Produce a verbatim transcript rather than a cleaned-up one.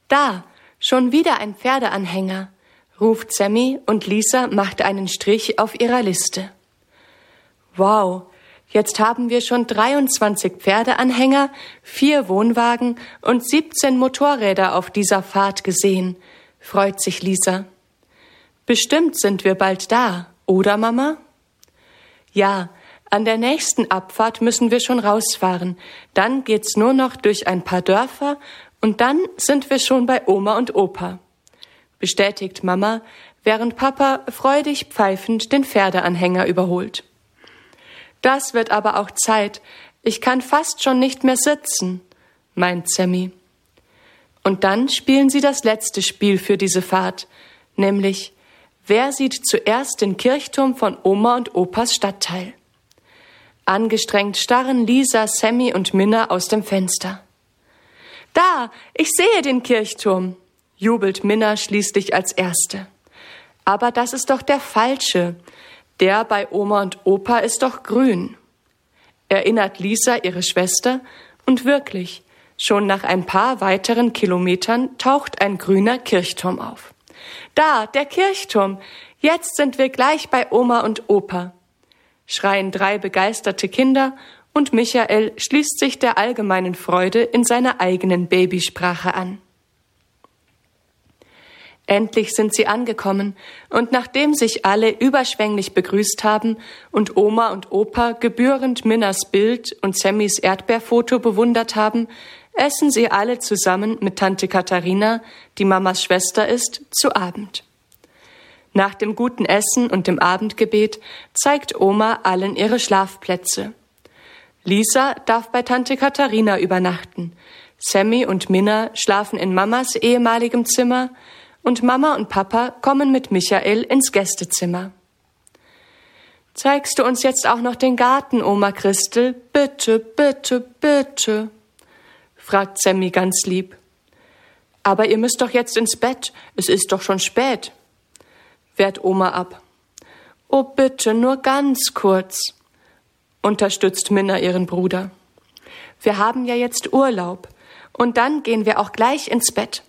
Da, schon wieder ein Pferdeanhänger, ruft Sammy und Lisa macht einen Strich auf ihrer Liste. Wow, jetzt haben wir schon dreiundzwanzig Pferdeanhänger, vier Wohnwagen und siebzehn Motorräder auf dieser Fahrt gesehen, freut sich Lisa. Bestimmt sind wir bald da, oder Mama? Ja, an der nächsten Abfahrt müssen wir schon rausfahren. Dann geht's nur noch durch ein paar Dörfer und dann sind wir schon bei Oma und Opa, bestätigt Mama, während Papa freudig pfeifend den Pferdeanhänger überholt. Das wird aber auch Zeit. Ich kann fast schon nicht mehr sitzen, meint Sammy. Und dann spielen sie das letzte Spiel für diese Fahrt, nämlich wer sieht zuerst den Kirchturm von Oma und Opas Stadtteil? Angestrengt starren Lisa, Sammy und Minna aus dem Fenster. Da, ich sehe den Kirchturm, jubelt Minna schließlich als Erste. Aber das ist doch der falsche. Der bei Oma und Opa ist doch grün, erinnert Lisa ihre Schwester, und wirklich, schon nach ein paar weiteren Kilometern taucht ein grüner Kirchturm auf. Da, der Kirchturm, jetzt sind wir gleich bei Oma und Opa, schreien drei begeisterte Kinder, und Michael schließt sich der allgemeinen Freude in seiner eigenen Babysprache an. Endlich sind sie angekommen, und nachdem sich alle überschwänglich begrüßt haben und Oma und Opa gebührend Minnas Bild und Sammys Erdbeerfoto bewundert haben, essen sie alle zusammen mit Tante Katharina, die Mamas Schwester ist, zu Abend. Nach dem guten Essen und dem Abendgebet zeigt Oma allen ihre Schlafplätze. Lisa darf bei Tante Katharina übernachten, Sammy und Minna schlafen in Mamas ehemaligem Zimmer, und Mama und Papa kommen mit Michael ins Gästezimmer. Zeigst du uns jetzt auch noch den Garten, Oma Christel? Bitte, bitte, bitte, fragt Sammy ganz lieb. Aber ihr müsst doch jetzt ins Bett, es ist doch schon spät, wehrt Oma ab. Oh bitte, nur ganz kurz, unterstützt Minna ihren Bruder. Wir haben ja jetzt Urlaub und dann gehen wir auch gleich ins Bett.